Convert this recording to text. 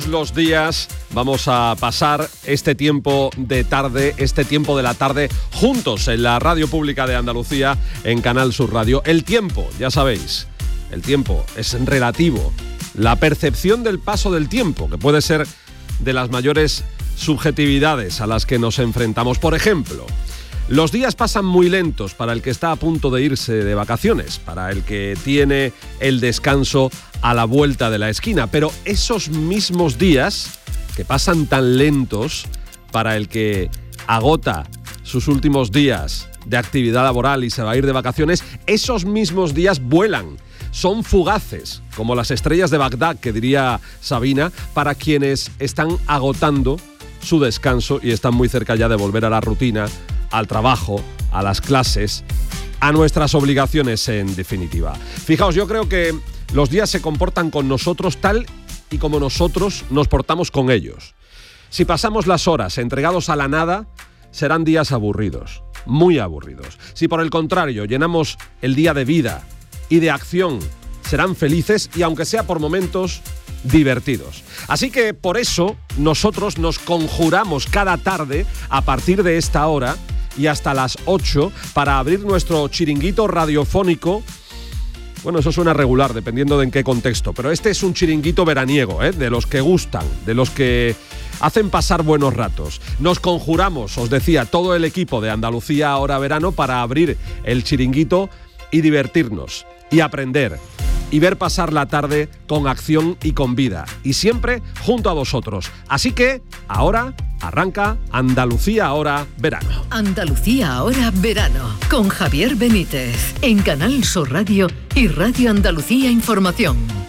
Los días vamos a pasar este tiempo de tarde, este tiempo de la tarde, juntos en la Radio Pública de Andalucía, en Canal Sur Radio. El tiempo, ya sabéis, el tiempo es relativo. La percepción del paso del tiempo, que puede ser de las mayores subjetividades a las que nos enfrentamos. Por ejemplo, los días pasan muy lentos para el que está a punto de irse de vacaciones, para el que tiene el descanso a la vuelta de la esquina, pero esos mismos días que pasan tan lentos para el que agota sus últimos días de actividad laboral y se va a ir de vacaciones, esos mismos días vuelan. Son fugaces, como las estrellas de Bagdad, que diría Sabina, para quienes están agotando su descanso y están muy cerca ya de volver a la rutina, al trabajo, a las clases, a nuestras obligaciones en definitiva. Fijaos, yo creo que los días se comportan con nosotros tal y como nosotros nos portamos con ellos. Si pasamos las horas entregados a la nada, serán días aburridos, muy aburridos. Si por el contrario llenamos el día de vida y de acción, serán felices y, aunque sea por momentos, divertidos. Así que por eso nosotros nos conjuramos cada tarde a partir de esta hora y hasta las 8 para abrir nuestro chiringuito radiofónico. Bueno, eso suena regular, dependiendo de en qué contexto, pero este es un chiringuito veraniego, de los que gustan, de los que hacen pasar buenos ratos. Nos conjuramos, os decía, todo el equipo de Andalucía Ahora Verano para abrir el chiringuito y divertirnos, y aprender, y ver pasar la tarde con acción y con vida, y siempre junto a vosotros. Así que, ahora arranca Andalucía Ahora Verano. Andalucía Ahora Verano, con Javier Benítez, en Canal Sur Radio y Radio Andalucía Información.